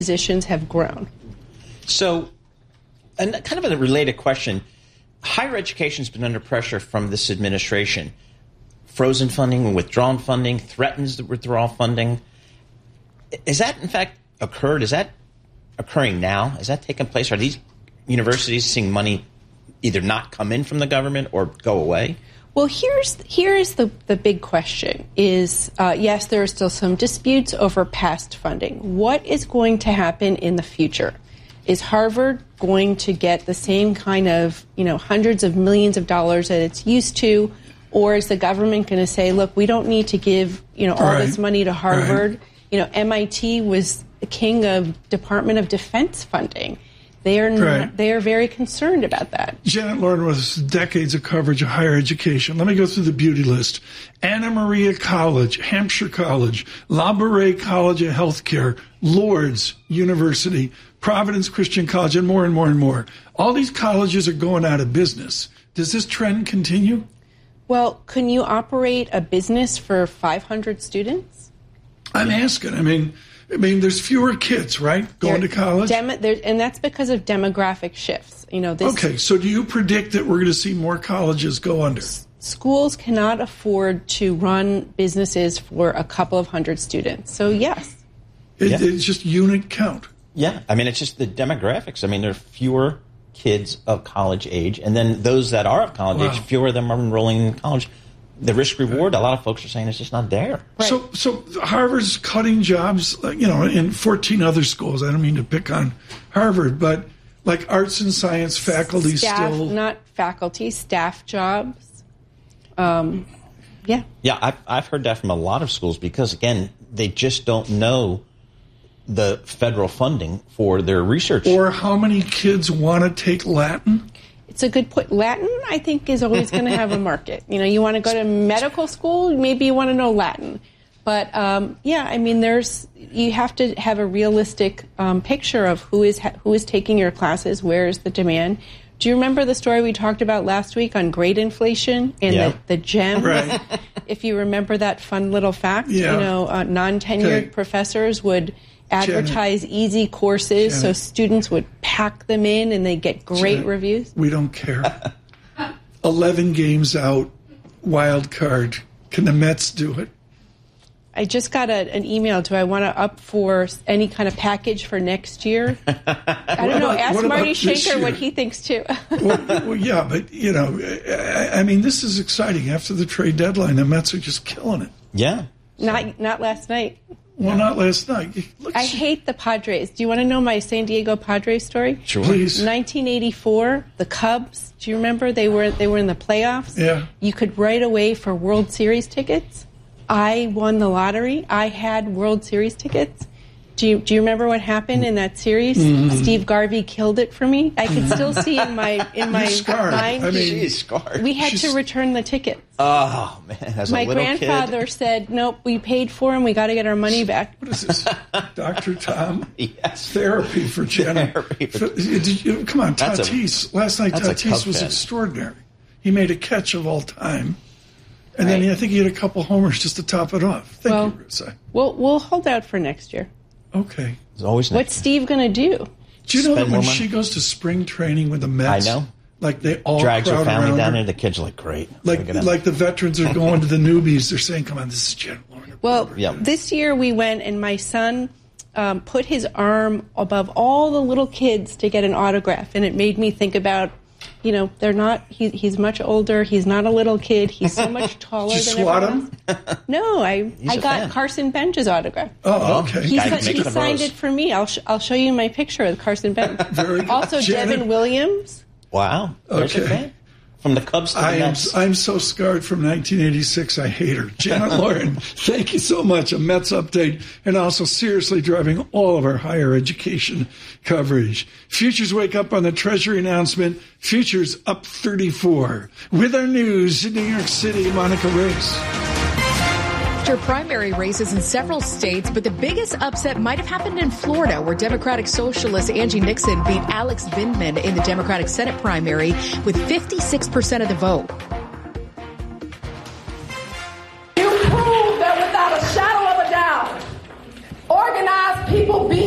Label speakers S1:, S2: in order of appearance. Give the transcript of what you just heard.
S1: positions have grown.
S2: So, and kind of a related question, higher education has been under pressure from this administration. Frozen funding, withdrawn funding, threatens to withdraw funding. Is that, in fact, occurred? Is that occurring now? Is that taking place? Are these universities seeing money either not come in from the government or go away?
S1: Well, here's the big question is, yes, there are still some disputes over past funding. What is going to happen in the future? Is Harvard going to get the same kind of, hundreds of millions of dollars that it's used to? Or is the government going to say, look, we don't need to give, all this money to Harvard? Right. MIT was the king of Department of Defense funding. They are very concerned about that.
S3: Janet Lauren was decades of coverage of higher education. Let me go through the beauty list. Anna Maria College, Hampshire College, La Brea College of Healthcare, Lourdes University, Providence Christian College, and more and more and more. All these colleges are going out of business. Does this trend continue?
S1: Well, can you operate a business for 500 students?
S3: I'm asking. I mean, there's fewer kids, right, going to college?
S1: And that's because of demographic shifts.
S3: Okay, so do you predict that we're going to see more colleges go under?
S1: Schools cannot afford to run businesses for a couple of hundred students. So, yes.
S3: It's just unit count.
S2: Yeah, it's just the demographics. There are fewer kids of college age, and then those that are of college age, fewer of them are enrolling in college. The risk-reward, a lot of folks are saying, is just not there.
S3: Right. So Harvard's cutting jobs, in 14 other schools. I don't mean to pick on Harvard, but like arts and science faculty still...
S1: Not faculty, staff jobs. Yeah.
S2: Yeah, I've heard that from a lot of schools because, again, they just don't know the federal funding for their research.
S3: Or how many kids want to take Latin?
S1: It's a good point. Latin, I think, is always going to have a market. You want to go to medical school, maybe you want to know Latin. But, you have to have a realistic picture of who is taking your classes, where is the demand. Do you remember the story we talked about last week on grade inflation and the GEM?
S3: Right.
S1: If you remember that fun little fact, non-tenured professors would advertise easy courses so students would pack them in and they get great reviews.
S3: We don't care. 11 games out, wild card. Can the Mets do it?
S1: I just got an email. Do I want to up for any kind of package for next year? I don't know. Ask Marty Schenker what he thinks, too.
S3: well, yeah, but, this is exciting. After the trade deadline, the Mets are just killing it.
S2: Yeah.
S1: Not last night.
S3: Well, not last night.
S1: I hate the Padres. Do you want to know my San Diego Padres story?
S2: Sure.
S3: Please.
S1: 1984, the Cubs. Do you remember they were in the playoffs?
S3: Yeah.
S1: You could write away for World Series tickets. I won the lottery. I had World Series tickets. Do you remember what happened in that series? Mm-hmm. Steve Garvey killed it for me. I can still see in my mind.
S2: She's scarred.
S1: We had to return the tickets.
S2: Oh man, as a
S1: my
S2: little
S1: grandfather said, "Nope, we paid for them. We got to get our money back."
S3: What is this, Dr. Tom?
S2: Yes.
S3: Therapy for Jenna. Come on, Tatis. Last night, Tatis was extraordinary. He made a catch of all time. And then I think he had a couple homers just to top it off. Thank you, Rusai.
S1: We'll hold out for next year.
S3: Okay.
S2: It's always
S1: What's Steve going to do?
S3: Do you know that when she goes to spring training with the Mets?
S2: I know.
S3: Like they all
S2: drags her family down there.
S3: The
S2: kids are like, great.
S3: Like the veterans are going to the newbies. They're saying, come on, this is Janet Lauren.
S1: Well, this year we went and my son put his arm above all the little kids to get an autograph. And it made me think about, they're not, he's much older. He's not a little kid. He's so much taller
S3: Did you
S1: than
S3: swat
S1: everyone else. No, I got
S2: fan.
S1: Carson Bench's autograph.
S3: Oh, okay.
S1: He signed it for me. I'll show you my picture of Carson Bench.
S3: Very good.
S1: Also,
S3: Janet.
S1: Devin Williams.
S2: Wow. There's a fan. From the Cubs to the Mets.
S3: I'm so scarred from 1986, I hate her. Janet Lauren, thank you so much. A Mets update and also seriously driving all of our higher education coverage. Futures wake up on the Treasury announcement. Futures up 34. With our news in New York City, Monica Riggs.
S4: Primary races in several states, but the biggest upset might have happened in Florida, where Democratic Socialist Angie Nixon beat Alex Vindman in the Democratic Senate primary with 56% of the vote.
S5: You prove that without a shadow of a doubt, organized people beat